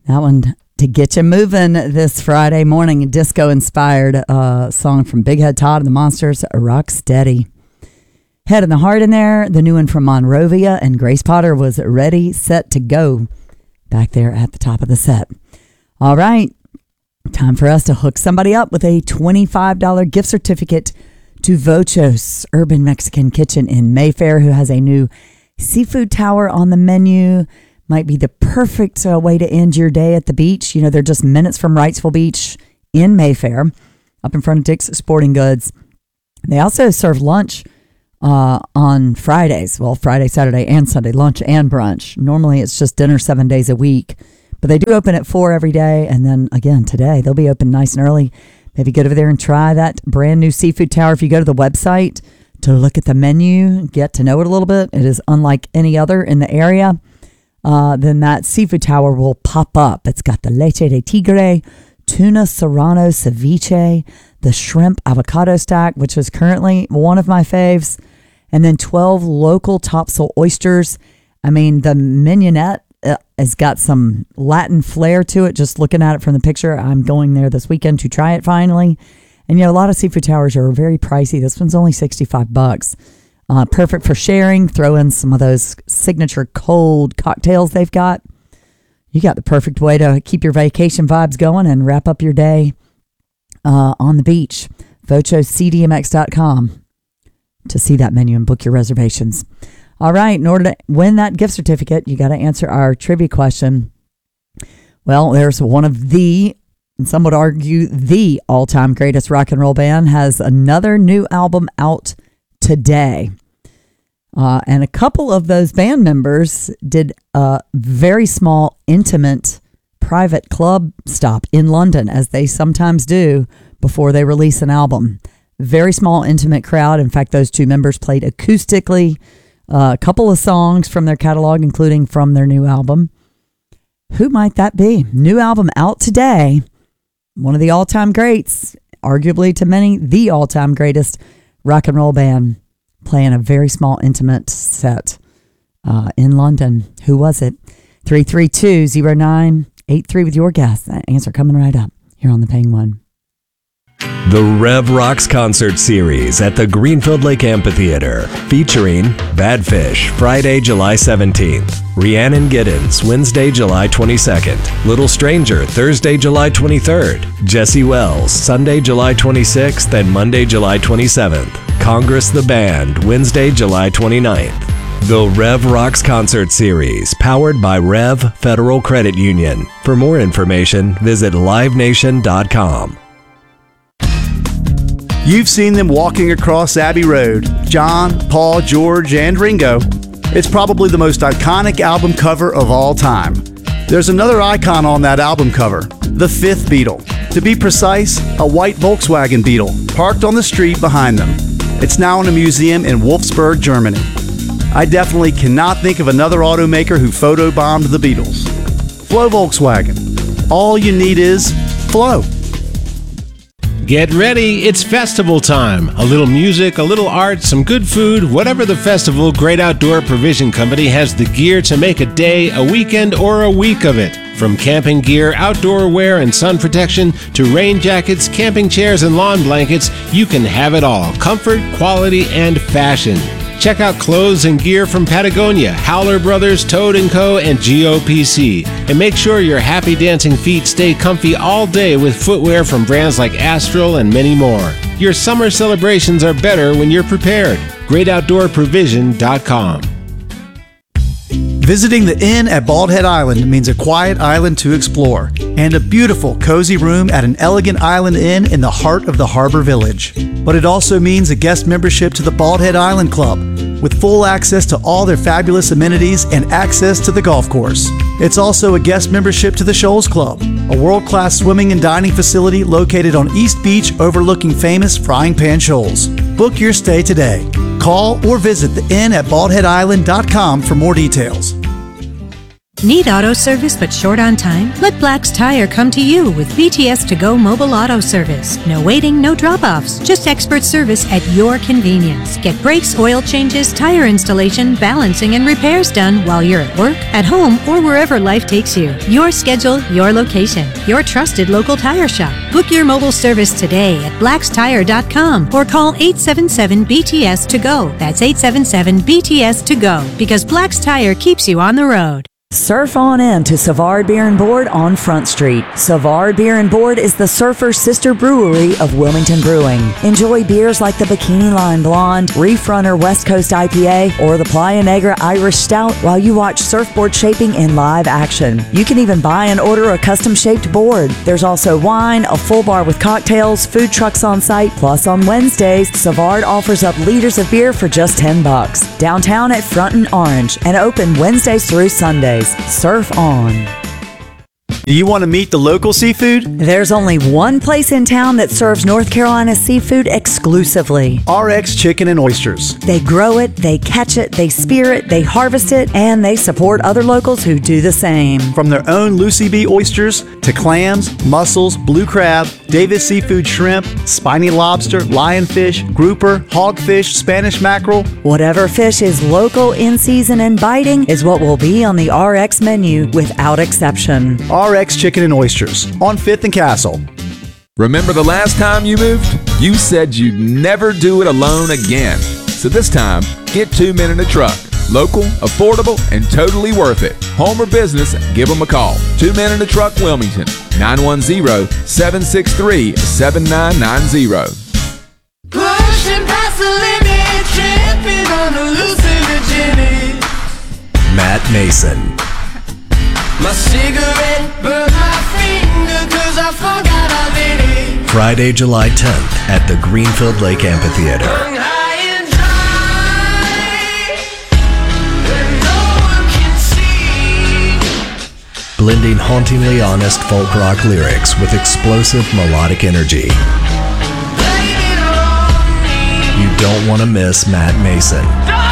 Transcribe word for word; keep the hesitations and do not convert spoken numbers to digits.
That one to get you moving this Friday morning. A disco-inspired uh, song from Big Head Todd and the Monsters, Rock Steady. Head and the Heart in there. The new one from Monrovia and Grace Potter was ready, set to go back there at the top of the set. All right. Time for us to hook somebody up with a twenty-five dollars gift certificate to Vochos Urban Mexican Kitchen in Mayfair, who has a new seafood tower on the menu. Might be the perfect uh, way to end your day at the beach. You know, they're just minutes from Wrightsville Beach in Mayfair, up in front of Dick's Sporting Goods. They also serve lunch uh, on Fridays. Well, Friday, Saturday, and Sunday, lunch and brunch. Normally, it's just dinner seven days a week. But they do open at four every day. And then, again, today, they'll be open nice and early. Maybe get over there and try that brand new seafood tower. If you go to the website to look at the menu, get to know it a little bit, it is unlike any other in the area. Uh, then that seafood tower will pop up. It's got the leche de tigre, tuna serrano ceviche, the shrimp avocado stack, which is currently one of my faves, and then twelve local topsail oysters. I mean, the mignonette uh, has got some Latin flair to it. Just looking at it from the picture, I'm going there this weekend to try it finally. And, you know, a lot of seafood towers are very pricey. This one's only sixty-five bucks. Uh, perfect for sharing. Throw in some of those signature cold cocktails they've got. You got the perfect way to keep your vacation vibes going and wrap up your day uh, on the beach. Vochos C D M X dot com to see that menu and book your reservations. All right, in order to win that gift certificate, you got to answer our trivia question. Well, there's one of the, and some would argue the all-time greatest rock and roll band has another new album out today. Uh, and a couple of those band members did a very small, intimate, private club stop in London, as they sometimes do before they release an album. Very small, intimate crowd. In fact, those two members played acoustically uh, a couple of songs from their catalog, including from their new album. Who might that be? New album out today. One of the all-time greats, arguably to many, the all-time greatest rock and roll band, playing a very small, intimate set uh, in London. Who was it? three three two, zero nine eight three with your guess. That answer coming right up here on The Penguin. The Rev Rocks Concert Series at the Greenfield Lake Amphitheater, featuring Badfish, Friday, July seventeenth. Rhiannon Giddens, Wednesday, July twenty-second. Little Stranger, Thursday, July twenty-third. Jesse Wells, Sunday, July twenty-sixth and Monday, July twenty-seventh. Congress the Band, Wednesday, July twenty-ninth. The Rev Rocks Concert Series, powered by Rev Federal Credit Union. For more information, visit live nation dot com. You've seen them walking across Abbey Road, John, Paul, George, and Ringo. It's probably the most iconic album cover of all time. There's another icon on that album cover, the fifth Beatle. To be precise, a white Volkswagen Beetle parked on the street behind them. It's now in a museum in Wolfsburg, Germany. I definitely cannot think of another automaker who photobombed the Beatles. Flow Volkswagen. All you need is flow. Get ready, it's festival time. A little music, a little art, some good food, whatever the festival, Great Outdoor Provision Company has the gear to make a day, a weekend, or a week of it. From camping gear, outdoor wear, and sun protection, to rain jackets, camping chairs, and lawn blankets, you can have it all. Comfort, quality, and fashion. Check out clothes and gear from Patagonia, Howler Brothers, Toad and Co., and G O P C. And make sure your happy dancing feet stay comfy all day with footwear from brands like Astral and many more. Your summer celebrations are better when you're prepared. great outdoor provision dot com. Visiting the Inn at Bald Head Island means a quiet island to explore and a beautiful, cozy room at an elegant island inn in the heart of the harbor village. But it also means a guest membership to the Bald Head Island Club with full access to all their fabulous amenities and access to the golf course. It's also a guest membership to the Shoals Club, a world-class swimming and dining facility located on East Beach overlooking famous Frying Pan Shoals. Book your stay today. Call or visit the inn at bald head island dot com for more details. Need auto service but short on time? Let Black's Tire come to you with B T S to go mobile auto service. No waiting, no drop-offs, just expert service at your convenience. Get brakes, oil changes, tire installation, balancing, and repairs done while you're at work, at home, or wherever life takes you. Your schedule, your location, your trusted local tire shop. Book your mobile service today at blacks tire dot com or call eight seven seven B T S to go. That's eight seven seven B T S to go, because Black's Tire keeps you on the road. Surf on in to Savard Beer and Board on Front Street. Savard Beer and Board is the Surfer's sister brewery of Wilmington Brewing. Enjoy beers like the Bikini Line Blonde, Reef Runner West Coast I P A, or the Playa Negra Irish Stout while you watch surfboard shaping in live action. You can even buy and order a custom-shaped board. There's also wine, a full bar with cocktails, food trucks on site, plus on Wednesdays, Savard offers up liters of beer for just ten bucks. Downtown at Front and Orange, and open Wednesdays through Sundays. Surf on. Do you want to meet the local seafood? There's only one place in town that serves North Carolina seafood exclusively. R X Chicken and Oysters. They grow it, they catch it, they spear it, they harvest it, and they support other locals who do the same. From their own Lucy B oysters to clams, mussels, blue crab, Davis seafood shrimp, spiny lobster, lionfish, grouper, hogfish, Spanish mackerel. Whatever fish is local, in season, and biting is what will be on the R X menu without exception. R X Chicken and Oysters on fifth and Castle. Remember the last time you moved? You said you'd never do it alone again. So this time, get two men in a truck. Local, affordable, and totally worth it. Home or business, give them a call. Two Men in a Truck Wilmington, nine one zero, seven six three, seven nine nine zero. Pushing past the limit, tripping on hallucinogenic. Matt Mason. My cigarette burned my finger cause I forgot I lit it. Friday, July tenth at the Greenfield Lake Amphitheater. Hung high and dry, and no one can see. Blending hauntingly honest folk rock lyrics with explosive melodic energy. Blame it on me. You don't want to miss Matt Mason. Don't